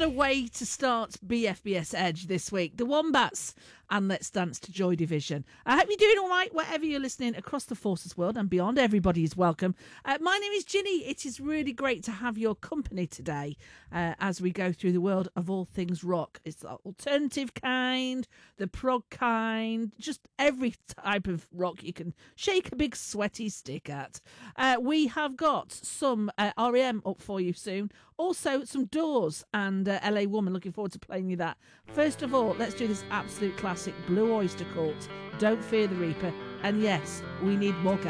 What a way to start BFBS Edge this week. The Wombats and Let's Dance to Joy Division. I hope you're doing all right wherever you're listening across the Forces world and beyond. Everybody is welcome. My name is Ginny. It is really great to have your company today as we go through the world of all things rock. It's the alternative kind, the prog kind, just every type of rock you can shake a big sweaty stick at. We have got some REM up for you soon. Also, some Doors and LA Woman. Looking forward to playing you that. First of all, let's do this absolute classic, Blue Oyster Cult, Don't Fear the Reaper. And yes, we need more